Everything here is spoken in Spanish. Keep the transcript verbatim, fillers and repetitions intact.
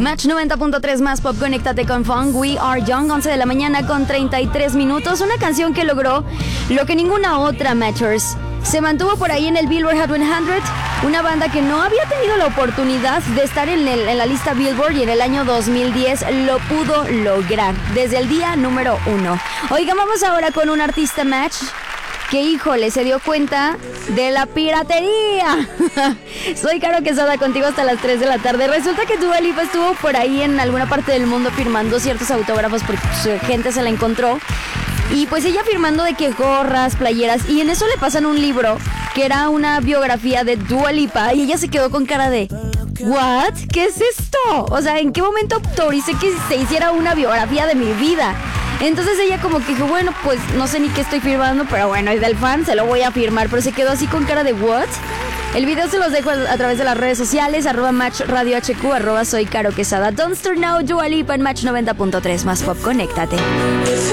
Match noventa punto tres más pop, conéctate con Funk. We Are Young, once de la mañana con treinta y tres minutos. Una canción que logró lo que ninguna otra, Matchers. Se mantuvo por ahí en el Billboard Hot cien. Una banda que no había tenido la oportunidad de estar en, el, en la lista Billboard, y en el año dos mil diez lo pudo lograr desde el día número uno. Oigan, vamos ahora con un artista, Match, que, híjole, se dio cuenta de la piratería. Soy Caro Quesada, contigo hasta las tres de la tarde. Resulta que Dua Lipa estuvo por ahí en alguna parte del mundo firmando ciertos autógrafos porque su gente se la encontró. Y pues ella firmando de que gorras, playeras, y en eso le pasan un libro que era una biografía de Dua Lipa, y ella se quedó con cara de ¿what? ¿Qué es esto? O sea, ¿en qué momento autoricé que se hiciera una biografía de mi vida? Entonces ella como que dijo, bueno, pues no sé ni qué estoy firmando, pero bueno, es del fan, se lo voy a firmar. Pero se quedó así con cara de ¿what? El video se los dejo a través de las redes sociales, arroba Match Radio H Q, arroba Soy Caro Quesada. Don't Start Now, Dua Lipa en Match noventa punto tres más pop, conéctate.